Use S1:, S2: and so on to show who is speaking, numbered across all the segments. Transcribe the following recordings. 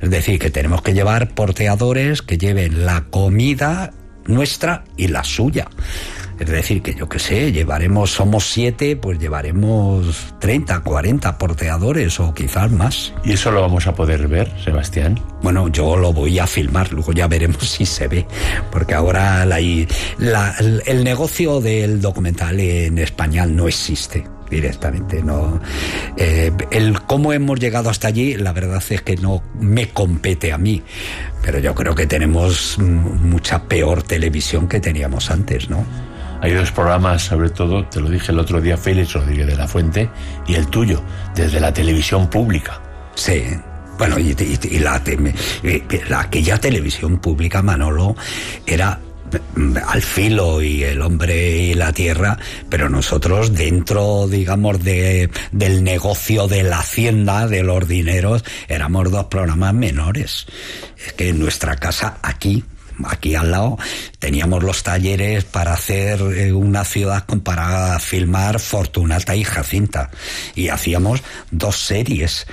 S1: Es decir, que tenemos que llevar porteadores que lleven la comida nuestra y la suya. Es decir, que yo qué sé, somos 7, pues llevaremos 30, 40 porteadores o quizás más.
S2: ¿Y eso lo vamos a poder ver, Sebastián?
S1: Bueno, yo lo voy a filmar, luego ya veremos si se ve, porque ahora el negocio del documental en español no existe directamente, no. El cómo hemos llegado hasta allí, la verdad es que no me compete a mí, pero yo creo que tenemos mucha peor televisión que teníamos antes, ¿no?
S2: Hay 2 programas, sobre todo, te lo dije el otro día, Félix Rodríguez de la Fuente, y el tuyo, desde la televisión pública.
S1: Sí. Bueno, y aquella televisión pública, Manolo, era Al Filo y El Hombre y la Tierra, pero nosotros dentro, digamos, del negocio de la hacienda, de los dineros, éramos 2 programas menores. Es que en nuestra casa, aquí al lado, teníamos los talleres para hacer una ciudad para filmar Fortunata y Jacinta, y hacíamos 2 series,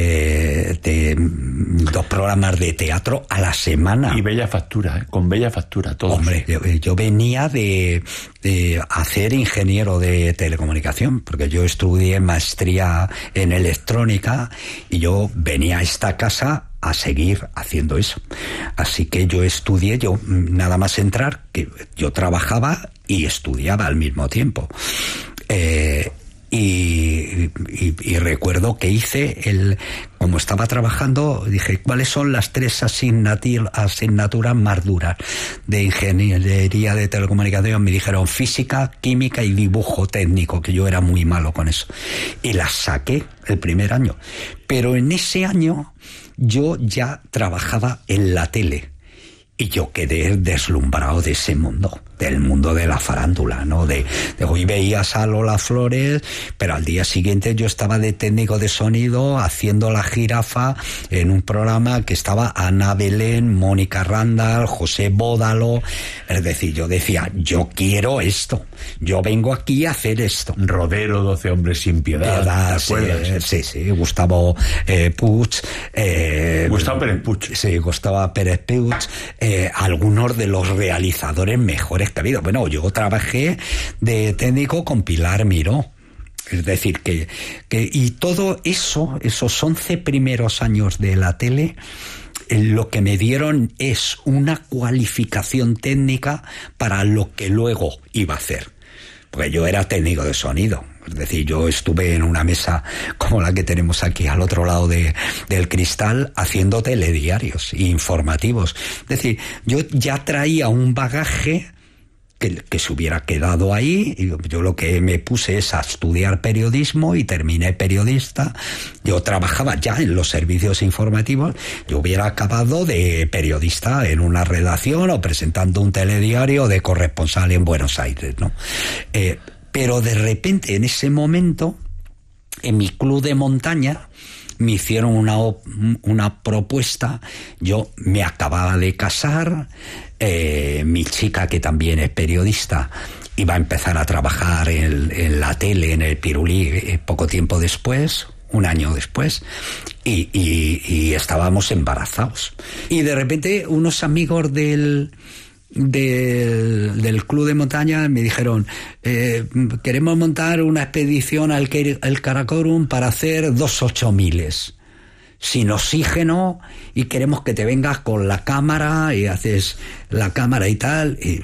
S1: 2 programas de teatro a la semana.
S2: Y bella factura, con bella factura, todos.
S1: Hombre, yo venía de hacer ingeniero de telecomunicación, porque yo estudié maestría en electrónica y yo venía a esta casa a seguir haciendo eso. Así que yo estudié, nada más entrar, que yo trabajaba y estudiaba al mismo tiempo. Y recuerdo que como estaba trabajando, dije, ¿cuáles son las 3 asignaturas más duras de ingeniería de telecomunicación? Me dijeron física, química y dibujo técnico, que yo era muy malo con eso. Y las saqué el primer año. Pero en ese año yo ya trabajaba en la tele. Y yo quedé deslumbrado de ese mundo, del mundo de la farándula, ¿no? De hoy veías a Lola Flores, pero al día siguiente yo estaba de técnico de sonido haciendo La Jirafa en un programa que estaba Ana Belén, Mónica Randall, José Bódalo. Es decir, yo decía, yo quiero esto, yo vengo aquí a hacer esto.
S2: Rodero, 12 hombres sin piedad, ¿te acuerdas?
S1: Sí, Gustavo Puig.
S2: Gustavo Pérez Puig.
S1: Sí, Gustavo Pérez Puig. Algunos de los realizadores mejores que ha habido. Bueno, yo trabajé de técnico con Pilar Miró. Es decir, y todo eso, esos 11 primeros años de la tele, lo que me dieron es una cualificación técnica para lo que luego iba a hacer. Porque yo era técnico de sonido. Es decir, yo estuve en una mesa como la que tenemos aquí al otro lado del cristal haciendo telediarios e informativos. Es decir, yo ya traía un bagaje que se hubiera quedado ahí. Y yo lo que me puse es a estudiar periodismo y terminé periodista. Yo trabajaba ya en los servicios informativos. Yo hubiera acabado de periodista en una redacción o presentando un telediario de corresponsal en Buenos Aires, ¿no? Pero de repente, en ese momento, en mi club de montaña, me hicieron una propuesta. Yo me acababa de casar, mi chica, que también es periodista, iba a empezar a trabajar en la tele, en el Pirulí, poco tiempo después, un año después, y estábamos embarazados. Y de repente unos amigos del club de montaña me dijeron, queremos montar una expedición al Karakorum para hacer 2 8000 sin oxígeno, y queremos que te vengas con la cámara y haces la cámara y tal. Y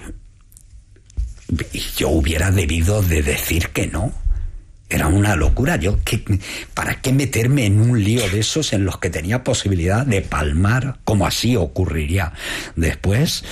S1: yo hubiera debido de decir que no. Era una locura. ¿Para qué meterme en un lío de esos en los que tenía posibilidad de palmar, como así ocurriría después?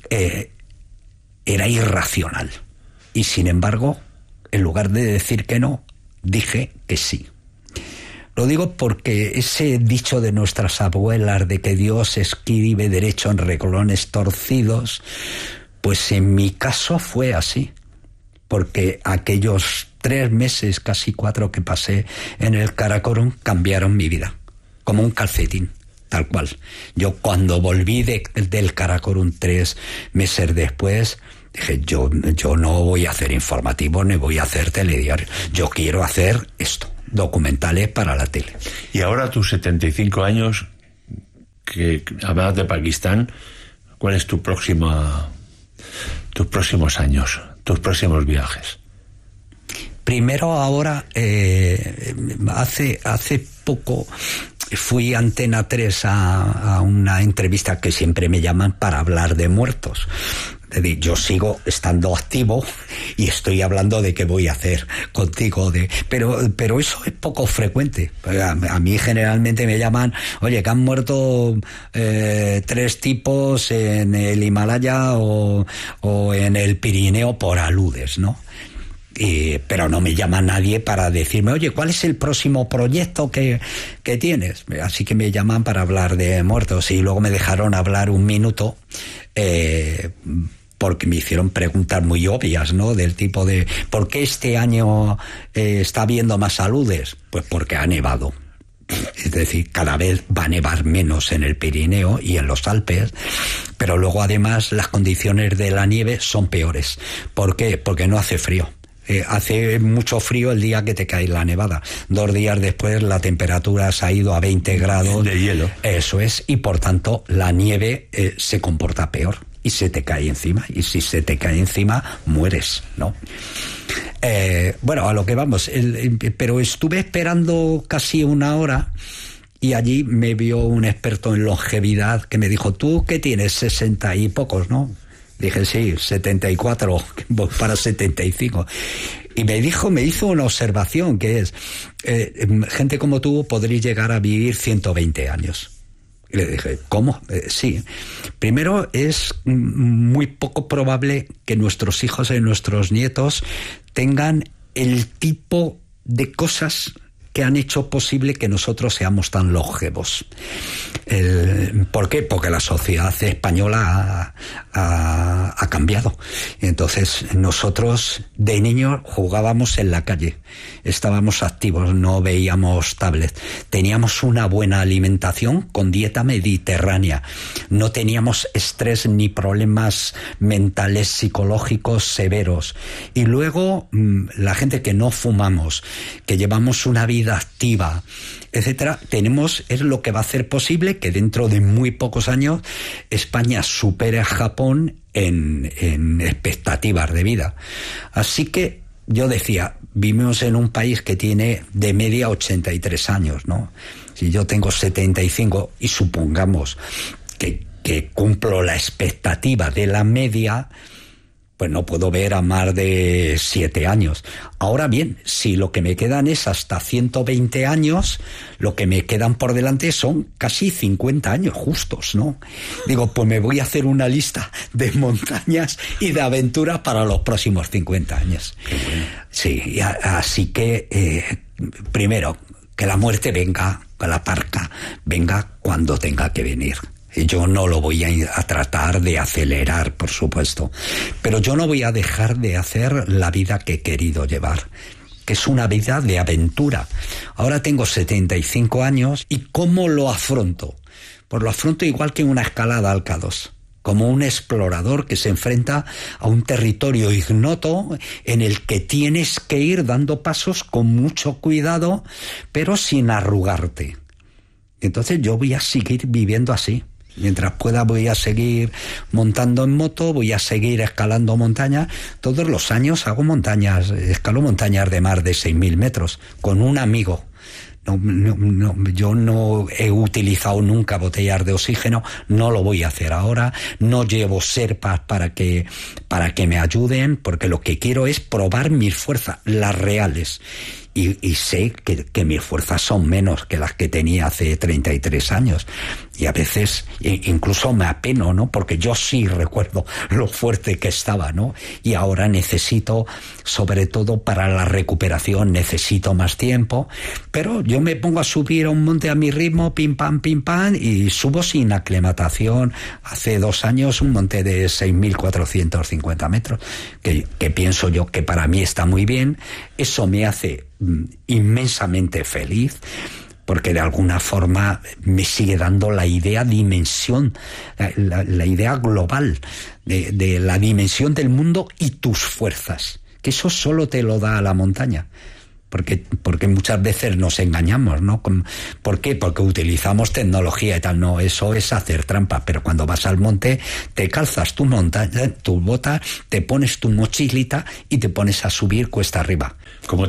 S1: Era irracional. Y sin embargo, en lugar de decir que no, dije que sí. Lo digo porque ese dicho de nuestras abuelas de que Dios escribe derecho en renglones torcidos, pues en mi caso fue así. Porque aquellos 3 meses, casi 4 que pasé en el Karakorum cambiaron mi vida, como un calcetín. Tal cual. Yo cuando volví del Karakorum 3 meses después, dije, yo no voy a hacer informativos ni voy a hacer telediarios. Yo quiero hacer esto, documentales para la tele.
S2: Y ahora, a tus 75 años, que hablabas de Pakistán, ¿cuál es tus próximos años, tus próximos viajes?
S1: Primero, ahora, hace poco fui a Antena 3 a una entrevista que siempre me llaman para hablar de muertos. Es decir, yo sigo estando activo y estoy hablando de qué voy a hacer contigo, pero eso es poco frecuente. A mí generalmente me llaman, oye, que han muerto 3 tipos en el Himalaya o en el Pirineo por aludes, ¿no? Pero no me llama nadie para decirme, oye, ¿cuál es el próximo proyecto que tienes? Así que me llaman para hablar de muertos, y luego me dejaron hablar un minuto, porque me hicieron preguntas muy obvias, ¿no? Del tipo de, ¿por qué este año está habiendo más aludes? Pues porque ha nevado. Es decir, cada vez va a nevar menos en el Pirineo y en los Alpes, pero luego además las condiciones de la nieve son peores. ¿Por qué? Porque no hace frío. Hace mucho frío el día que te cae la nevada. 2 días después la temperatura se ha ido a 20 grados.
S2: De hielo.
S1: Eso es, y por tanto la nieve se comporta peor y se te cae encima. Y si se te cae encima, mueres, ¿no? Bueno, a lo que vamos. Pero estuve esperando casi 1 hora y allí me vio un experto en longevidad que me dijo, ¿tú qué tienes? 60 y pocos, ¿no? Dije, sí, 74, voy para 75. Y me hizo una observación que es, gente como tú podría llegar a vivir 120 años. Y le dije, ¿cómo? Sí. Primero, es muy poco probable que nuestros hijos y nuestros nietos tengan el tipo de cosas que han hecho posible que nosotros seamos tan longevos. ¿Por qué? Porque la sociedad española ha cambiado. Entonces, nosotros de niños jugábamos en la calle, estábamos activos, no veíamos tablet, teníamos una buena alimentación con dieta mediterránea, no teníamos estrés ni problemas mentales, psicológicos severos. Y luego, la gente que no fumamos, que llevamos una vida activa, etcétera, es lo que va a hacer posible que dentro de muy pocos años España supere a Japón en expectativas de vida. Así que yo decía, vivimos en un país que tiene de media 83 años, ¿no? Si yo tengo 75 y supongamos que cumplo la expectativa de la media, pues no puedo ver a más de 7 años. Ahora bien, si lo que me quedan es hasta 120 años, lo que me quedan por delante son casi 50 años justos, ¿no? Digo, pues me voy a hacer una lista de montañas y de aventuras para los próximos 50 años. Sí, así que, primero, que la muerte venga, que la parca venga cuando tenga que venir. Yo no lo voy a tratar de acelerar, por supuesto, pero yo no voy a dejar de hacer la vida que he querido llevar, que es una vida de aventura. Ahora tengo 75 años y ¿cómo lo afronto? Pues lo afronto igual que una escalada al K2, como un explorador que se enfrenta a un territorio ignoto en el que tienes que ir dando pasos con mucho cuidado, pero sin arrugarte. Entonces yo voy a seguir viviendo así. Mientras pueda voy a seguir montando en moto, voy a seguir escalando montañas. Todos los años hago montañas, escalo montañas de más de 6.000 metros con un amigo. Yo no he utilizado nunca botellas de oxígeno, no lo voy a hacer ahora, no llevo serpas para que me ayuden, porque lo que quiero es probar mis fuerzas, las reales. Y sé que mis fuerzas son menos que las que tenía hace 33 años. Y a veces incluso me apeno, ¿no? Porque yo sí recuerdo lo fuerte que estaba, ¿no? Y ahora necesito, sobre todo para la recuperación, necesito más tiempo. Pero yo me pongo a subir a un monte a mi ritmo, pim pam, y subo sin aclimatación. Hace 2 años un monte de 6.450 metros, que pienso yo que para mí está muy bien. Eso me hace inmensamente feliz, porque de alguna forma me sigue dando la idea dimensión, la idea global de la dimensión del mundo y tus fuerzas, que eso solo te lo da la montaña. Porque muchas veces nos engañamos, ¿no? ¿Por qué? Porque utilizamos tecnología y tal. No, eso es hacer trampa. Pero cuando vas al monte, te calzas tu bota, te pones tu mochilita y te pones a subir cuesta arriba.
S2: ¿Cómo